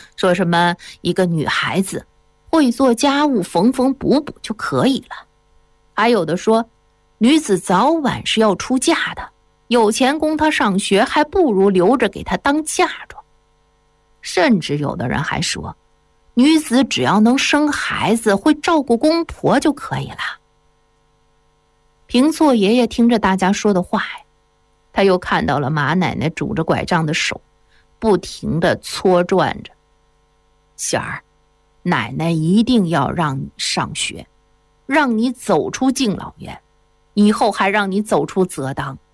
说什么一个女孩子会做家务，缝缝补补就可以了。还有的说，女子早晚是要出嫁的，有钱供她上学，还不如留着给她当嫁妆。甚至有的人还说，女子只要能生孩子，会照顾公婆就可以了。平错爷爷听着大家说的话，他又看到了马奶奶拄着拐杖的手，不停地搓转着。喜儿，奶奶一定要让你上学，让你走出敬老院，以后还让你走出泽当，